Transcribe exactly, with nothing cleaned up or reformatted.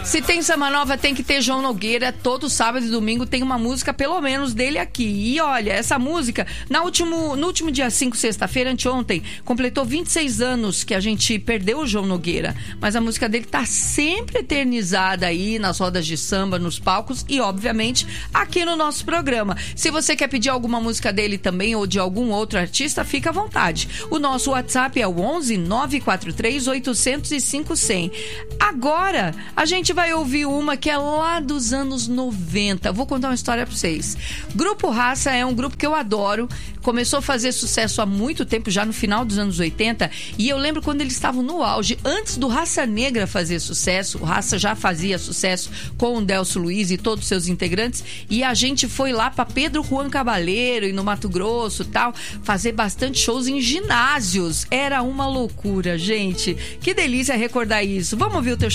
Se tem samba nova, tem que ter João Nogueira. Todo sábado e domingo tem uma música, pelo menos, dele aqui. E olha, essa música, na último, no último dia cinco, sexta-feira, anteontem, completou vinte e seis anos que a gente perdeu o João Nogueira. Mas a música dele tá sempre eternizada aí nas rodas de samba, nos palcos e, obviamente, aqui no nosso programa. Se você quer pedir alguma música dele também ou de algum outro artista, fica à vontade. O nosso WhatsApp é o onze nove quatro três oito zero cinco zero zero. Agora, a gente vai ouvir uma que é lá dos anos noventa. Vou contar uma história pra vocês. Grupo Raça é um grupo que eu adoro. Começou a fazer sucesso há muito tempo, já no final dos anos oitenta. E eu lembro quando eles estavam no auge, antes do Raça Negra fazer sucesso. O Raça já fazia sucesso com o Delcio Luiz e todos os seus integrantes. E a gente foi lá pra Pedro Juan Cabaleiro e no Mato Grosso e tal, fazer bastante shows em ginásios. Era uma loucura, gente. Que delícia recordar isso. Vamos ouvir o teu